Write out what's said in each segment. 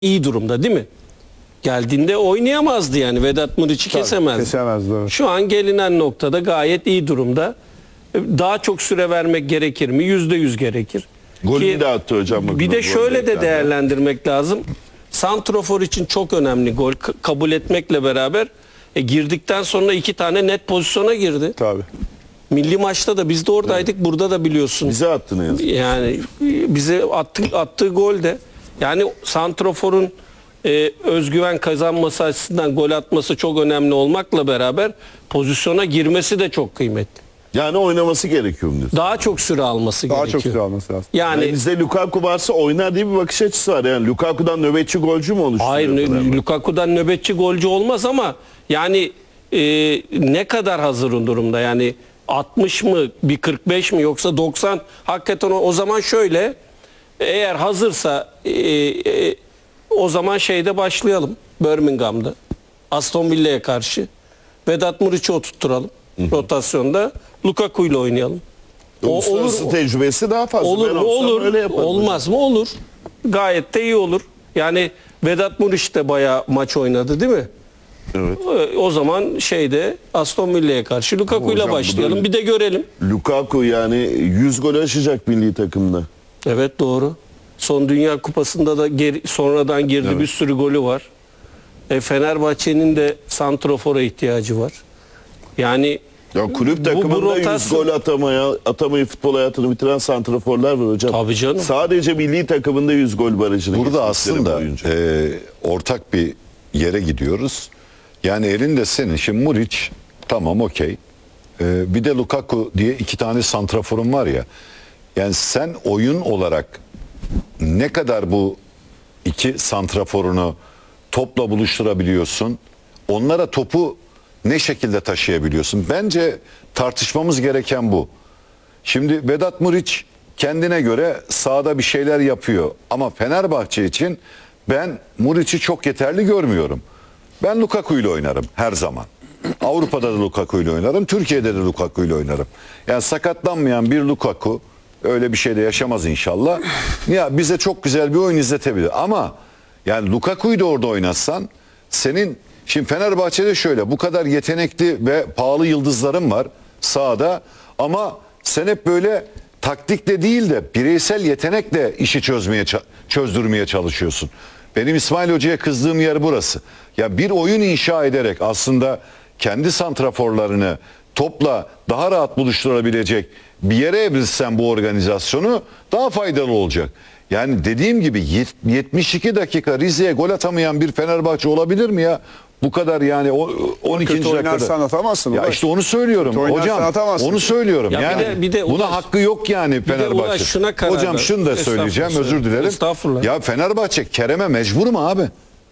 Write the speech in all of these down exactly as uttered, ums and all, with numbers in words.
iyi durumda değil mi? Geldiğinde oynayamazdı yani. Vedat Muriç'i kesemezdi. Kesemezdi. Evet. Şu an gelinen noktada gayet iyi durumda. Daha çok süre vermek gerekir mi? Yüzde yüz gerekir. Golünü de attı hocam. Bir de şöyle de değerlendirmek lazım. Santrofor için çok önemli gol kabul etmekle beraber e, girdikten sonra iki tane net pozisyona girdi. Tabii. Milli maçta da biz de oradaydık. Evet. Burada da biliyorsun. Bize attı ne yazık. Yani bize attı, attığı gol de yani santroforun e, özgüven kazanması açısından gol atması çok önemli olmakla beraber pozisyona girmesi de çok kıymetli. Yani oynaması gerekiyor mu diyorsun? Daha çok süre alması Daha gerekiyor. çok süre alması lazım. Yani, yani bizde Lukaku varsa oynar diye bir bakış açısı var. Yani Lukaku'dan nöbetçi golcü mü oluşturuyor? hayır, Lukaku'dan nöbetçi golcü olmaz ama yani e, ne kadar hazır durumda? Yani altmış mı, bir kırk beş mi yoksa doksan? Hakikaten o, o zaman şöyle, eğer hazırsa e, e, o zaman şeyde başlayalım, Birmingham'da Aston Villa'ya karşı Vedat Muriç'i oturtturalım. Hı hı. Rotasyonda Lukaku ile oynayalım. O, Uluslararası olur, tecrübesi daha fazla. Olur mu? Olur. Olmaz mı? Olur. Gayet de iyi olur. Yani Vedat Muriç de bayağı maç oynadı değil mi? Evet. O zaman şeyde Aston Villa'ya karşı Lukaku ile başlayalım. Bir de görelim. Lukaku yani yüz gol aşacak milli takımda. Evet, doğru. Son Dünya Kupası'nda da geri, sonradan girdi. Evet. Bir sürü golü var. E, Fenerbahçe'nin de santrofora ihtiyacı var. Yani ya kulüp takımında bu, bu rotasyon... yüz gol atamaya, atamayı futbol hayatını bitiren santraforlar var hocam. Tabii canım. Sadece milli takımında yüz gol barajını. Burada aslında e, ortak bir yere gidiyoruz. Yani elinde senin şimdi Muriç tamam okey. E, bir de Lukaku diye iki tane santraforun var ya. Yani sen oyun olarak ne kadar bu iki santraforunu topla buluşturabiliyorsun? Onlara topu ne şekilde taşıyabiliyorsun? Bence tartışmamız gereken bu. Şimdi Vedat Muriç kendine göre sahada bir şeyler yapıyor. Ama Fenerbahçe için ben Muriç'i çok yeterli görmüyorum. Ben Lukaku ile oynarım her zaman. Avrupa'da da Lukaku ile oynarım. Türkiye'de de Lukaku ile oynarım. Yani sakatlanmayan bir Lukaku öyle bir şey de yaşamaz inşallah. Ya bize çok güzel bir oyun izletebilir. Ama yani Lukaku'yu da orada oynatsan senin... Şimdi Fenerbahçe'de şöyle bu kadar yetenekli ve pahalı yıldızların var sahada ama sen hep böyle taktikle değil de bireysel yetenekle işi çözmeye çözdürmeye çalışıyorsun. Benim İsmail Hoca'ya kızdığım yer burası. Ya bir oyun inşa ederek aslında kendi santraforlarını topla daha rahat buluşturabilecek bir yere evrilsen bu organizasyonu daha faydalı olacak. Yani dediğim gibi yetmiş iki dakika Rize'ye gol atamayan bir Fenerbahçe olabilir mi ya? Bu kadar yani on ikinci dakikada. Atamazsın. Ya işte onu söylüyorum hocam. Onu söylüyorum. Ya yani bir de, bir de buna Ulaş, hakkı yok yani Fenerbahçe. Şuna hocam şunu da söyleyeceğim, özür dilerim. Estağfurullah. Ya Fenerbahçe Kerem'e mecbur mu abi?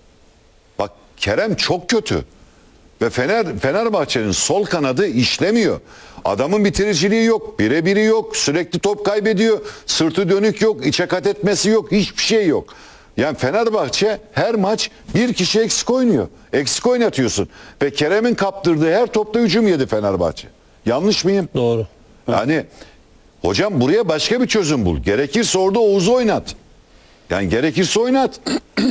Bak Kerem çok kötü. Ve Fener Fenerbahçe'nin sol kanadı işlemiyor. Adamın bitiriciliği yok, birebiri yok, sürekli top kaybediyor, sırtı dönük yok, içe kat etmesi yok, hiçbir şey yok. Yani Fenerbahçe her maç bir kişi eksik oynuyor. Eksik oynatıyorsun. Ve Kerem'in kaptırdığı her topta hücum yedi Fenerbahçe. Yanlış mıyım? Doğru. Yani hocam buraya başka bir çözüm bul. Gerekirse orada Oğuz'u oynat. Yani gerekirse oynat.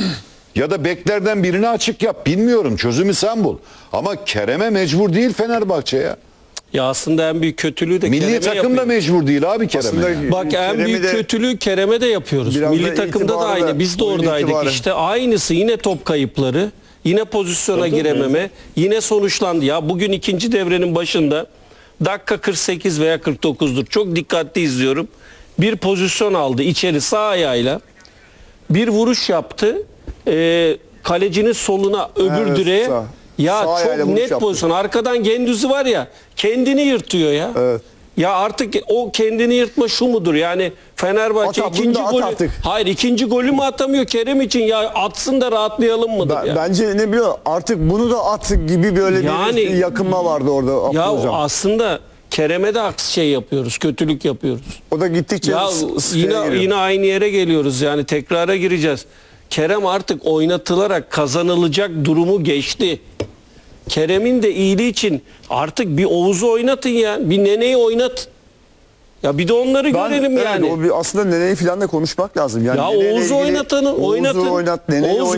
Ya da beklerden birini açık yap. Bilmiyorum, çözümü sen bul. Ama Kerem'e mecbur değil Fenerbahçe ya. Ya aslında en büyük kötülüğü de Milli Kerem'e takım yapıyor. da mecbur değil abi Kerem'e. Yani. Bak en Kerem'i büyük de, kötülüğü Kerem'e de yapıyoruz. Milli takımda da aynı. Biz de oradaydık itibarı. İşte aynısı, yine top kayıpları, yine pozisyona Tabii girememe, mi? Yine sonuçlandı. Ya bugün ikinci devrenin başında dakika kırk sekiz veya kırk dokuzdur. Çok dikkatli izliyorum. Bir pozisyon aldı içeri sağ ayağıyla. Bir vuruş yaptı. Ee, kalecinin soluna öbür evet, direğe. Sağ. Ya sağ çok net pozisyon. Arkadan Gendüz'ü var ya, kendini yırtıyor ya. Evet. Ya artık o kendini yırtma şu mudur? Yani Fenerbahçe Ata, ikinci golü hayır ikinci golü mü atamıyor Kerem için, ya atsın da rahatlayalım mıdır ben, ya? Bence ne biliyor? Artık bunu da at gibi böyle yani, bir yakınma vardı orada. Ya hocam. Aslında Kerem'e de aksi şey yapıyoruz. Kötülük yapıyoruz. O da gittikçe ya yine yine aynı yere geliyoruz. Yani tekrara gireceğiz. Kerem artık oynatılarak kazanılacak durumu geçti. Kerem'in de iyiliği için artık bir Oğuz'u oynatın ya. Bir Nene'yi oynat. Ya bir de onları Ben, görelim evet, yani. o bir, aslında Nene'yi falan da konuşmak lazım. Yani Ya Nene'yle Oğuz'u ilgili- oynatanı- Oğuz'u oynatın. oynat, Nene'yi Oğuz